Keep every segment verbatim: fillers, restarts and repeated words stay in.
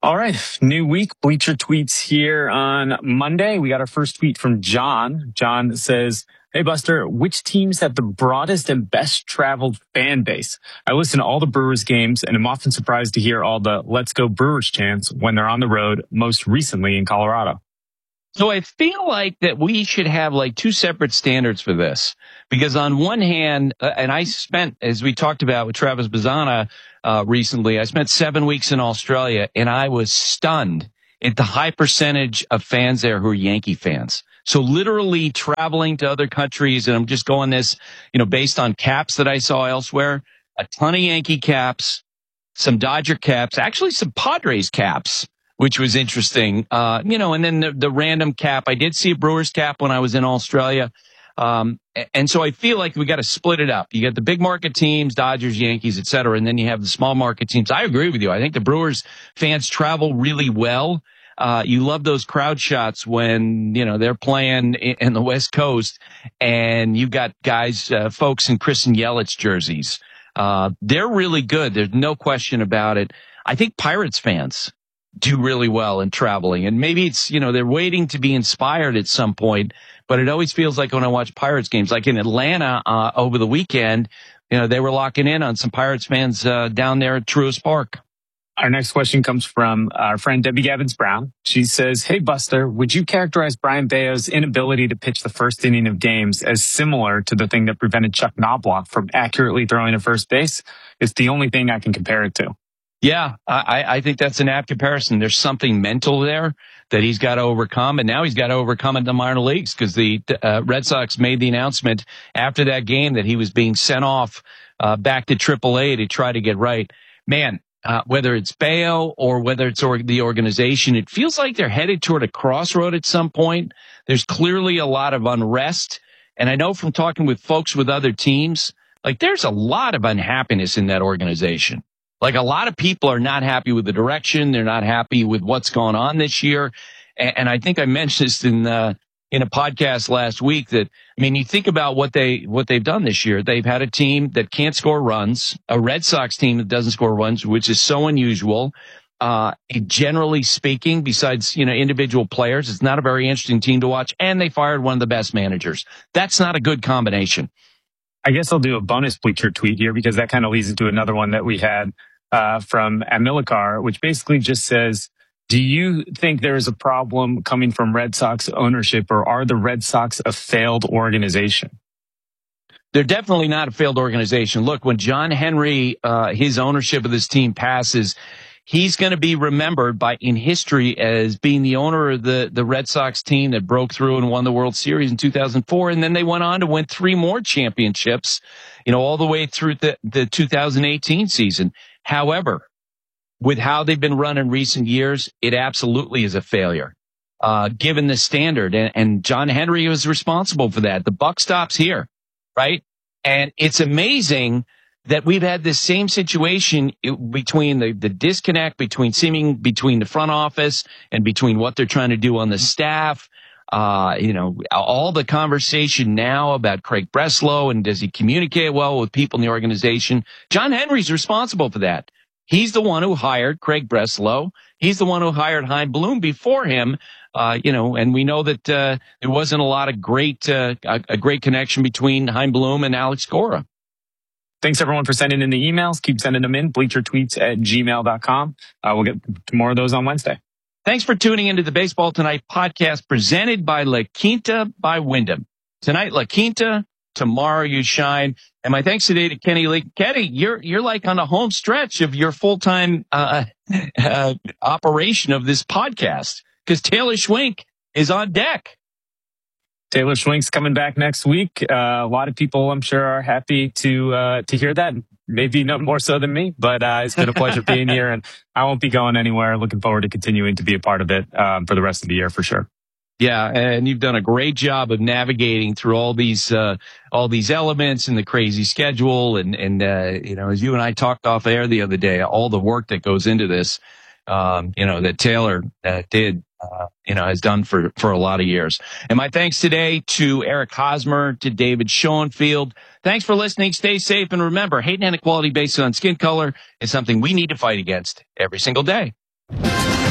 All right, new week, Bleacher Tweets here on Monday. We got our first tweet from John. John says, "Hey Buster, which teams have the broadest and best traveled fan base? I listen to all the Brewers games and am often surprised to hear all the Let's Go Brewers chants when they're on the road, most recently in Colorado." So I feel like that we should have like two separate standards for this, because on one hand, uh, and I spent, as we talked about with Travis Bazzana uh, recently, I spent seven weeks in Australia and I was stunned at the high percentage of fans there who are Yankee fans. So literally traveling to other countries, and I'm just going this, you know, based on caps that I saw elsewhere, a ton of Yankee caps, some Dodger caps, actually some Padres caps, which was interesting. Uh, you know, and then the, the random cap. I did see a Brewers cap when I was in Australia. Um, and so I feel like we got to split it up. You got the big market teams, Dodgers, Yankees, et cetera, and then you have the small market teams. I agree with you. I think the Brewers fans travel really well. Uh, you love those crowd shots when, you know, they're playing in, in the West Coast and you've got guys, uh, folks in Chris and Yelich jerseys. Uh, they're really good. There's no question about it. I think Pirates fans do really well in traveling. And maybe it's, you know, they're waiting to be inspired at some point, but it always feels like when I watch Pirates games, like in Atlanta, uh, over the weekend, you know, they were locking in on some Pirates fans, uh, down there at Truist Park. Our next question comes from our friend Debbie Gabbins Brown. She says, "Hey Buster, would you characterize Brian Bayo's inability to pitch the first inning of games as similar to the thing that prevented Chuck Knobloch from accurately throwing to first base? It's the only thing I can compare it to." Yeah, I, I think that's an apt comparison. There's something mental there that he's got to overcome, and now he's got to overcome it in the minor leagues, because the uh, Red Sox made the announcement after that game that he was being sent off uh, back to triple A to try to get right. Man, uh, whether it's Bayo or whether it's or- the organization, it feels like they're headed toward a crossroad at some point. There's clearly a lot of unrest, and I know from talking with folks with other teams, like there's a lot of unhappiness in that organization. Like a lot of people are not happy with the direction. They're not happy with what's gone on this year. And, and I think I mentioned this in, uh, in a podcast last week that, I mean, you think about what they, what they've done this year. They've had a team that can't score runs, a Red Sox team that doesn't score runs, which is so unusual. Uh, generally speaking, besides, you know, individual players, it's not a very interesting team to watch. And they fired one of the best managers. That's not a good combination. I guess I'll do a bonus Bleacher tweet here, because that kind of leads into another one that we had uh, from Amilcar, which basically just says, "Do you think there is a problem coming from Red Sox ownership, or are the Red Sox a failed organization?" They're definitely not a failed organization. Look, when John Henry, uh, his ownership of this team passes, he's going to be remembered by in history as being the owner of the, the Red Sox team that broke through and won the World Series in two thousand four. And then they went on to win three more championships, you know, all the way through the, the two thousand eighteen season. However, with how they've been run in recent years, it absolutely is a failure, uh, given the standard. And, and John Henry was responsible for that. The buck stops here, right? And it's amazing that we've had this same situation between the, the disconnect between seeming between the front office and between what they're trying to do on the staff. Uh, you know, all the conversation now about Craig Breslow and does he communicate well with people in the organization? John Henry's responsible for that. He's the one who hired Craig Breslow. He's the one who hired Chaim Bloom before him. Uh, you know, and we know that, uh, there wasn't a lot of great, uh, a, a great connection between Chaim Bloom and Alex Cora. Thanks, everyone, for sending in the emails. Keep sending them in, bleacher tweets at gmail dot com. Uh, we'll get to more of those on Wednesday. Thanks for tuning into the Baseball Tonight podcast presented by La Quinta by Wyndham. Tonight, La Quinta. Tomorrow, you shine. And my thanks today to Kenny Lee. Kenny, you're you're like on the home stretch of your full-time uh, uh, operation of this podcast, because Taylor Schwink is on deck. Taylor Schwink's coming back next week. Uh, a lot of people, I'm sure, are happy to uh, to hear that. Maybe no more so than me, but uh, it's been a pleasure being here, and I won't be going anywhere. Looking forward to continuing to be a part of it um, for the rest of the year, for sure. Yeah, and you've done a great job of navigating through all these uh, all these elements and the crazy schedule, and and uh, you know, as you and I talked off air the other day, all the work that goes into this, um, you know, that Taylor uh, did. Uh, you know, has done for, for a lot of years. And my thanks today to Eric Hosmer, to David Schoenfield. Thanks for listening. Stay safe. And remember, hate and inequality based on skin color is something we need to fight against every single day.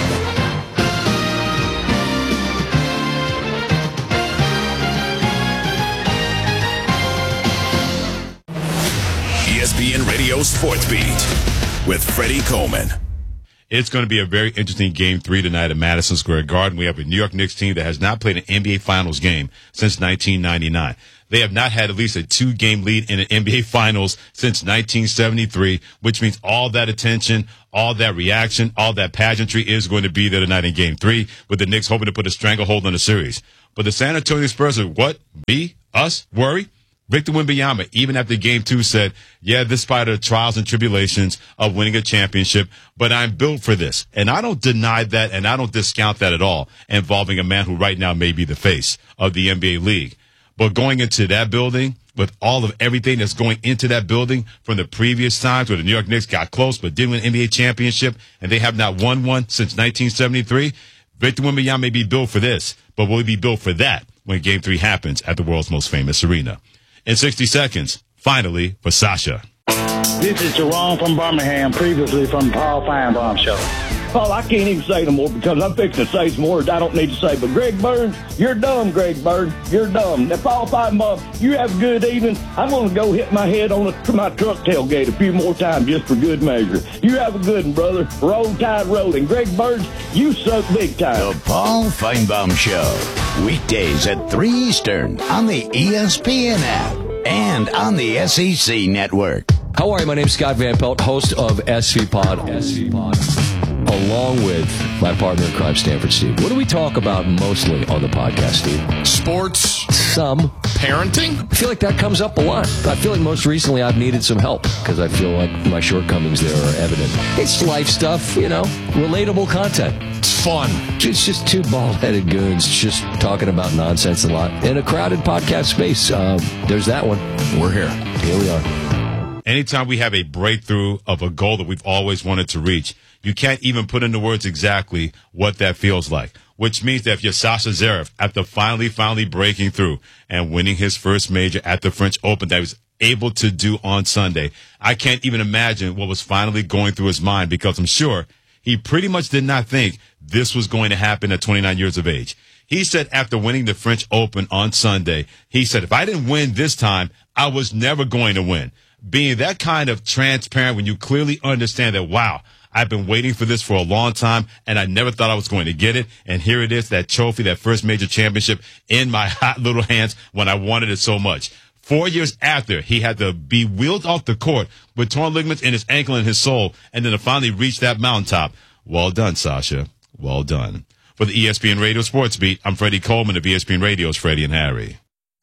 S P N Radio Sports Beat with Freddie Coleman. It's going to be a very interesting game three tonight at Madison Square Garden. We have a New York Knicks team that has not played an N B A Finals game since nineteen ninety-nine. They have not had at least a two-game lead in an N B A Finals since nineteen seventy-three, which means all that attention, all that reaction, all that pageantry is going to be there tonight in game three, with the Knicks hoping to put a stranglehold on the series. But the San Antonio Spurs are what? Me? Us? Worry? Victor Wembanyama, even after game two, said, yeah, despite the trials and tribulations of winning a championship, but I'm built for this. And I don't deny that, and I don't discount that at all, involving a man who right now may be the face of the N B A league. But going into that building, with all of everything that's going into that building from the previous times where the New York Knicks got close but didn't win an N B A championship, and they have not won one since nineteen seventy-three, Victor Wembanyama may be built for this, but will he be built for that when game three happens at the world's most famous arena? In sixty seconds, finally, for Sasha. This is Jerome from Birmingham, previously from the Paul Feinbaum Show. Paul, I can't even say no more because I'm fixing to say some words I don't need to say. But Greg Burns, you're dumb, Greg Burns. You're dumb. Now, Paul Feinbaum, you have a good evening. I'm going to go hit my head on the, my truck tailgate a few more times just for good measure. You have a good one, brother. Roll Tide rolling. Greg Burns, you suck big time. The Paul Feinbaum Show. Weekdays at three Eastern on the E S P N app and on the S E C network. How are you? My name's Scott Van Pelt, host of S V Pod. S V Pod. Along with my partner in crime, Stanford Steve. What do we talk about mostly on the podcast, Steve? Sports. Some. Parenting. I feel like that comes up a lot. I feel like most recently I've needed some help because I feel like my shortcomings there are evident. It's life stuff, you know, relatable content. It's fun. It's just two bald-headed goons just talking about nonsense a lot in a crowded podcast space. Uh, there's that one. We're here. Here we are. Anytime we have a breakthrough of a goal that we've always wanted to reach, you can't even put into words exactly what that feels like, which means that if you're Sasha Zverev, after finally, finally breaking through and winning his first major at the French Open that he was able to do on Sunday, I can't even imagine what was finally going through his mind, because I'm sure he pretty much did not think this was going to happen at twenty-nine years of age. He said after winning the French Open on Sunday, he said, if I didn't win this time, I was never going to win. Being that kind of transparent when you clearly understand that, wow, I've been waiting for this for a long time, and I never thought I was going to get it. And here it is, that trophy, that first major championship in my hot little hands when I wanted it so much. Four years after, he had to be wheeled off the court with torn ligaments in his ankle and his soul, and then to finally reach that mountaintop. Well done, Sasha. Well done. For the E S P N Radio Sports Beat, I'm Freddie Coleman of E S P N Radio's Freddie and Harry.